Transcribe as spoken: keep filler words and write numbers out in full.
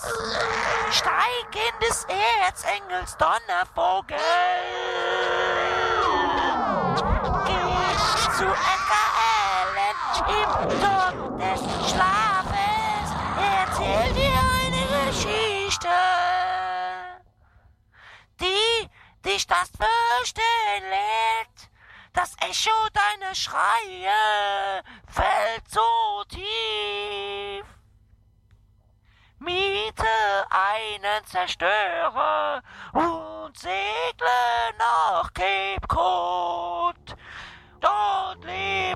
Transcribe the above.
Steig in des Erzengels Donnervogel. Geh zu Edgar Allan im Turm des Schlafes. Erzähl dir eine Geschichte, die dich das Fürchten lehrt. Das Echo deiner Schreie fällt so tief. Miete einen Zerstörer und segle nach Cape Cod.